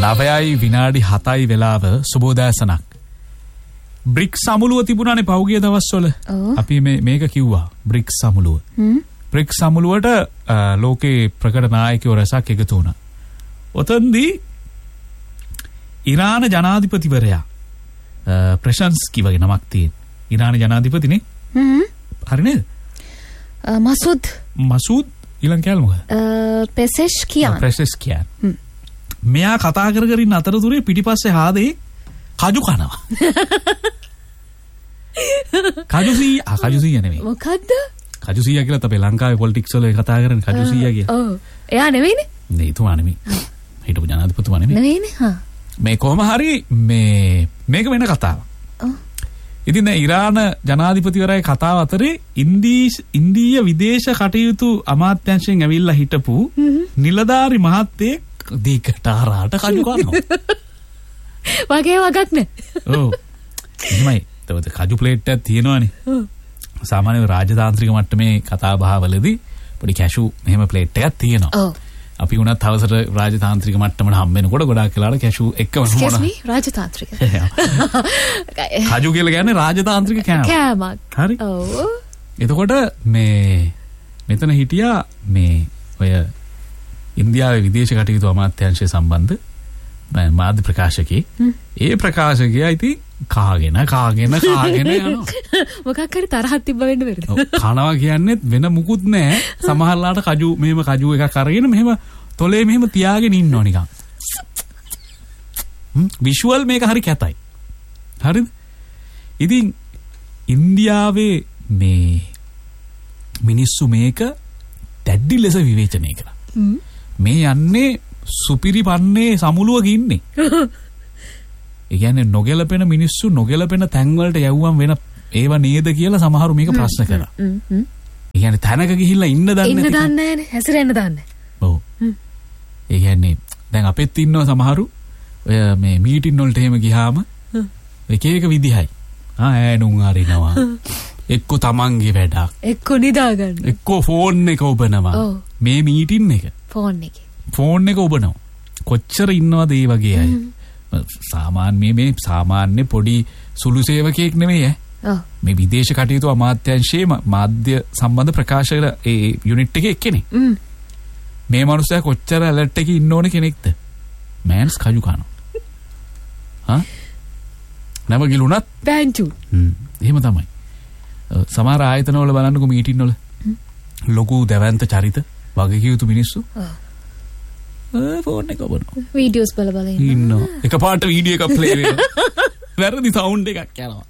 9යි විනාඩි 7යි වෙලාව සුබෝදෑසනක්. බ්‍රික්ස් සමුළුව තිබුණානේ පහුගිය දවස්වල. අපි මේක කිව්වා බ්‍රික්ස් සමුළුව. බ්‍රික්ස් සමුළුවට ලෝකේ ප්‍රකට නායකයෝ රැසක් එකතු වුණා. ඔතනදී ඉරාන ජනාධිපතිවරයා ප්‍රශංස්කි වගේ නමක් තියෙන. ඉරාන ජනාධිපතිනේ. හරි නේද? මසූද් ඊළඟ කැලේ මොකද? පෙසෙෂ්කියාන්. මෙයා කතා කර කර ඉන්න අතරතුරේ පිටිපස්සේ හාදේ කජු කනවා. කජුසීයා නෙමෙයි. මොකද්ද? කජුසීයා කියලා තමයි ලංකාවේ පොලිටික්ස් වල කතා කරන්නේ කජුසීයා කියලා. ඔව්. එයා නෙවෙයිනේ. නේ එතුමා නෙමෙයි. හිටපු ජනාධිපතිතුමා නෙමෙයි. නෙවෙයිනේ. හා. මේ කොහොම හරි මේක වෙන කතාවක්. ඉතින් දැන් ඉරාන ජනාධිපතිවරයා කතාව අතරේ ඉන්දීය විදේශ කටයුතු අමාත්‍යාංශයෙන් ඇවිල්ලා හිටපු නිලධාරි මහත්තයෙක් දීකට ආරාට කජු කනවා. වගේ වගක් නේ. ඔව්. එහෙමයි. තවද කජු ප්ලේට් එකක් තියෙනවනේ. සාමාන්‍ය රාජතාන්ත්‍රික මට්ටමේ කතා බහවලදී පොඩි කැෂු මෙහෙම ප්ලේට් එකක් තියෙනවා. ඔව්. අපි උනත් හවසට රාජතාන්ත්‍රික මට්ටමට හම් වෙනකොට ගොඩාක් වෙලාවට කැෂු එක්කම මොනවා. Excuse me රාජතාන්ත්‍රික. කජු කියලා කියන්නේ රාජතාන්ත්‍රික කෑමක්. හරි. ඔව්. එතකොට මෙතන හිටියා ඔය ඉන්දියාවේ විදේශ කටයුතු අමාත්‍යාංශය සම්බන්ධ මාධ්‍ය ප්‍රකාශකේ. ඒ ප්‍රකාශකයා ඉතින් කාගෙන යනවා. මොකක් හරි තරහක් තිබ්බ වෙන්න බැරිද? කනවා කියන්නේ වෙන මුකුත් නැහැ. සමහරලාට මෙහෙම කජු එකක් අරගෙන මෙහෙම තොලේ මෙහෙම තියාගෙන ඉන්නවා නිකන්. විෂුවල් මේක හරි කැතයි. හරිද? ඉතින් ඉන්දියාවේ මිනිස්සු මේක දැඩි ලෙස විවේචනය කරා. මේ යන්නේ සුපිරිපන්නේ සමුළුවක ඉන්නේ. ඒ කියන්නේ නොගැලපෙන මිනිස්සු නොගැලපෙන තැන් වලට යවුවම් වෙන ඒව නේද කියලා සමහරු මේක ප්‍රශ්න කරා. ඒ කියන්නේ තැනක ගිහිල්ලා ඉන්න දන්නේ නැහැනේ හැසිරෙන්න දන්නේ. ඔව්. ඒ කියන්නේ දැන් අපෙත් ඉන්නවා සමහරු ඔය මේ මීටින් වලට එහෙම ගියාම එක විදිහයි. ඈනුන් අරිනවා. එක්ක තමන්ගේ වැඩක්. එක්ක නිදා ගන්න. එක්ක ෆෝන් එක ඔබනවා. මේ මීටින් එක. ෆෝන් එක ඔබනවා. කොච්චර ඉන්නවද ඒ වගේ අය? සාමාන්‍ය පොඩි සුළු සේවකයෙක් නෙමෙයි ඈ. මේ විදේශ කටයුතු අමාත්‍යාංශයේ මාධ්‍ය සම්බන්ධ ප්‍රකාශකල ඒ යුනිට් එකේ එක්කෙනෙක්. මේ මනුස්සයා කොච්චර ඇලර්ට් එකේ ඉන්න ඕන කෙනෙක්ද? මෑන්ස් කජු කනවා. නම ගිලුණත් බෑන්චු. එහෙම තමයි. සමහර ආයතන වල බලන්නකො මීටින් වල ලොකු දැවැන්ත චරිත වගකීතු මිනිස්සු ෆෝන් එක ඔබනවා. වීඩියෝස් බල ඉන්නවා. එකපාරට වීඩියෝ එකක් ප්ලේ වෙනවා. වැරදි සවුන්ඩ් එකක් යනවා.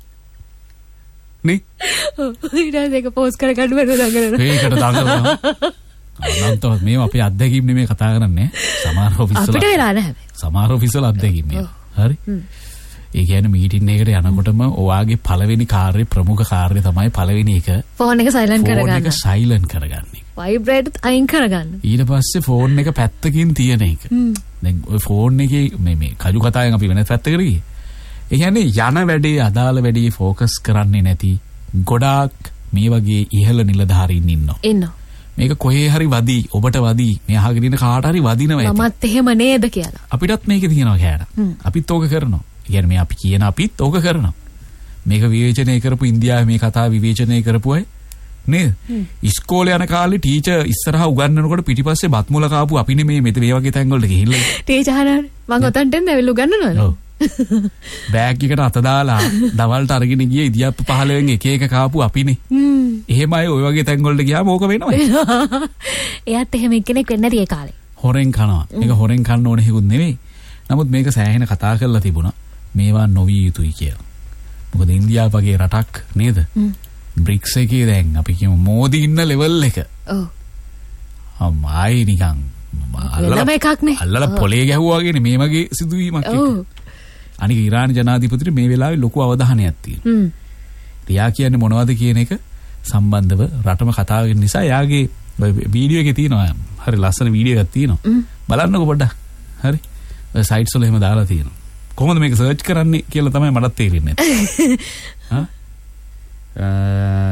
නේ? ඊට ඒක පෝස්ට් කරගන්න බැරුව දඟලනවා. ඒකට දඟලනවා. අනන්තවත් මේව අපේ අත්දැකීම් නෙමෙයි කතා කරන්නේ. සමහර ඔෆිස් වල අපිට වෙලා නැහැ. සමහර ඔෆිස් වල අත්දැකීම් මේව. හරි? ඒ කියන්නේ මීටින් එකකට යනකොටම ඔයාගේ පළවෙනි ප්‍රමුඛ කාර්යය තමයි පළවෙනි එක ෆෝන් එක සයිලන්ට් කරගන්න. ෆෝන් එක සයිලන්ට් කරගන්න. වයිබ්‍රේට් අයින් කරගන්න. ඊට පස්සේ ෆෝන් එක පැත්තකින් තියන එක. දැන් ඔය ෆෝන් එකේ මේ කජු කතාවෙන් අපි වෙනත් පැත්තකට ගියේ. ඒ කියන්නේ යන වැඩේ අදාළ වැඩේ ફોකස් කරන්නේ නැති ගොඩාක් මේ වගේ ඉහළ නිලධාරීන් ඉන්නවා. මේක කොහේ හරි වදී ඔබට වදී මේ අහගෙන ඉන්න කාට හරි වදිනවා ඒක. මමත් එහෙම නේද කියලා. අපිටත් මේකේ තියෙනවා කෑඩ. අපිත් ඕක කරනවා. කියන්නේ මේ අපි කියන අපිත් ඕක කරනවා. මේක විවේචනය කරපු ඉන්දියාවේ මේ කතාව විවේචනය කරපු අය නේද? ඉස්කෝලේ යන කාලේ ටීචර් ඉස්සරහා උගන්වනකොට පිටිපස්සේ බත් මුල කාපු අපි නෙමේ මෙතන මේ වගේ තැන් වලට ගිහිල්ලා. ටීචර් අහනවා මං ඔතනට එන්න ඇවිල්ලා උගන්වනවද? ඔව්. බෑග් එකට අත දාලා දවල්ට අරගෙන ගියේ ඉදියප්ප 15න් එක කාපු අපිනේ. එහෙමයි ওই වගේ තැන් වලට ගියාම ඕක වෙනවා. එයාත් එහෙම එක්කෙනෙක් වෙන්න ඇති ඒ කාලේ. හොරෙන් කනවා. මේක හොරෙන් කන්න ඕන හේකුත් නෙමෙයි. නමුත් මේක සෑහෙන කතා කරලා තිබුණා. මේවා නොවිය යුතුයි කියලා. මොකද ඉන්දියාව වගේ රටක් නේද? බ්‍රික්ස් එකේ දැන් අපි කියමු මෝදි ඉන්න ලෙවල් එක. ඔව්. අම්මයි නිකන් අල්ලලා පොලේ ගැහුවා වගේ මේ වගේ සිදුවීමක් එක. අනික ඉරාන ජනාධිපතිට මේ වෙලාවේ ලොකු අවධානයක් තියෙනවා. රියා කියන්නේ මොනවද කියන එක සම්බන්ධව රටම කතා වෙන නිසා යාගේ වීඩියෝ එකේ තියෙනවා. හරි ලස්සන වීඩියෝ එකක් තියෙනවා. බලන්නකෝ පොඩ්ඩක්. හරි. සයිට්ස් වල එහෙම දාලා තියෙනවා. කොහොමද මේක සර්ච් කරන්නේ කියලා තමයි මටත් තේරෙන්නේ නැත්තේ.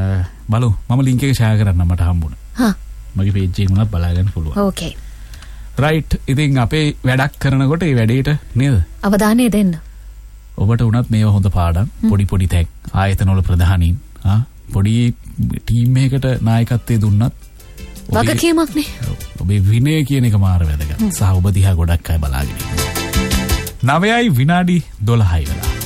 බලමු මම ලින්ක් එක ෂෙයා කරන්නම් මට හම්බුණා. මගේ පේජ් එකේ උනත් බලා ගන්න පුළුවන්. ඕකේ. රයිට්. ඉතින් අපේ වැඩක් කරනකොට ඒ වැඩේට නේද? අවධානය දෙන්න. ඔබට උනත් මේවා හොඳ පාඩම්. පොඩි පොඩි තැන් ආයතනවල ප්‍රධානීන් පොඩි ටීම් එකකට නායකත්වයේ දුන්නත් වගකීමක් නේ. ඔබේ විනය කියන එක මාර වැදගත්. සහ ඔබ දිහා ගොඩක් අය බලාගෙන ඉන්නවා. 9යි විනාඩි 12යි වෙලා.